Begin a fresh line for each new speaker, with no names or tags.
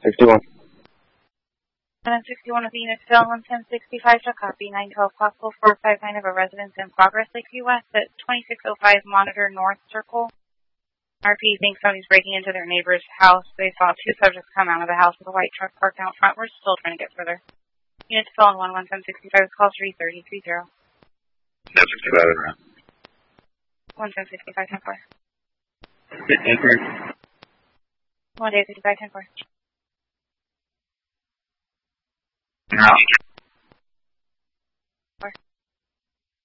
61.
161 with the unit still on 1065 to copy. 912 possible 459 of a residence in progress, Lakeview West at 2605 Monitor North Circle. RP thinks somebody's breaking into their neighbor's house. They saw two subjects come out of the house with a white truck parked out front. We're still trying to get further. Unit still on 11765 call 33030.
1065
11065 10 4.
10 4.
1 day 55 10 4.
No.